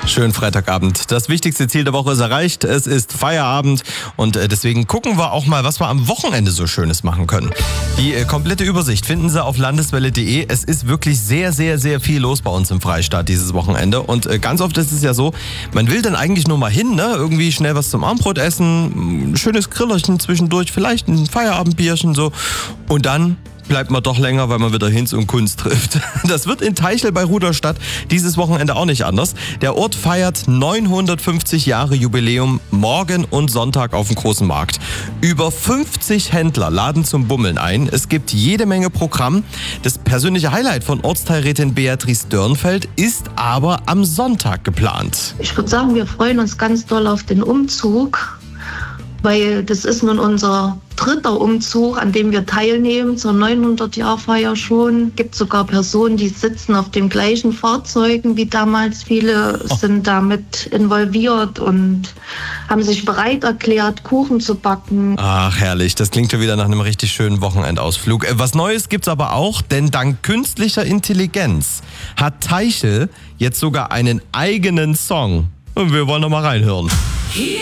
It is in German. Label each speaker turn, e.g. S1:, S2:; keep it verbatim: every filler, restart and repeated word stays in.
S1: Schönen Freitagabend. Das wichtigste Ziel der Woche ist erreicht. Es ist Feierabend und deswegen gucken wir auch mal, was wir am Wochenende so Schönes machen können. Die komplette Übersicht finden Sie auf landeswelle punkt de. Es ist wirklich sehr, sehr, sehr viel los bei uns im Freistaat dieses Wochenende. Und ganz oft ist es ja so, man will dann eigentlich nur mal hin, ne? Irgendwie schnell was zum Abendbrot essen, ein schönes Grillerchen zwischendurch, vielleicht ein Feierabendbierchen so. Und dann bleibt man doch länger, weil man wieder Hinz und Kunz trifft. Das wird in Teichel bei Rudolstadt dieses Wochenende auch nicht anders. Der Ort feiert neunhundertfünfzig Jahre Jubiläum morgen und Sonntag auf dem großen Markt. Über fünfzig Händler laden zum Bummeln ein. Es gibt jede Menge Programm. Das persönliche Highlight von Ortsteilrätin Beatrice Dörnfeld ist aber am Sonntag geplant.
S2: Ich würde sagen, wir freuen uns ganz doll auf den Umzug, weil das ist nun unser dritter Umzug, an dem wir teilnehmen, zur neunhundert-Jahr-Feier schon. Es gibt sogar Personen, die sitzen auf den gleichen Fahrzeugen wie damals. Viele oh. sind damit involviert und haben sich bereit erklärt, Kuchen zu backen.
S1: Ach, herrlich. Das klingt schon wieder nach einem richtig schönen Wochenendausflug. Was Neues gibt's aber auch, denn dank künstlicher Intelligenz hat Teichel jetzt sogar einen eigenen Song. Und wir wollen noch mal reinhören.